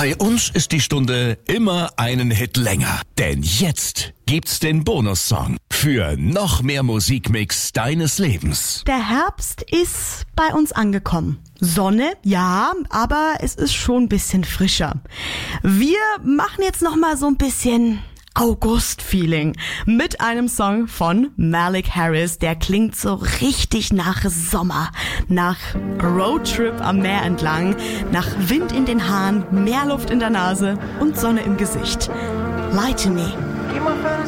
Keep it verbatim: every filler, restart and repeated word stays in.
Bei uns ist die Stunde immer einen Hit länger. Denn jetzt gibt's den Bonussong für noch mehr Musikmix deines Lebens. Der Herbst ist bei uns angekommen. Sonne, ja, aber es ist schon ein bisschen frischer. Wir machen jetzt noch mal so ein bisschen August-Feeling mit einem Song von Malik Harris. Der klingt so richtig nach Sommer, nach Roadtrip am Meer entlang, nach Wind in den Haaren, Meerluft in der Nase und Sonne im Gesicht. Lie to Me.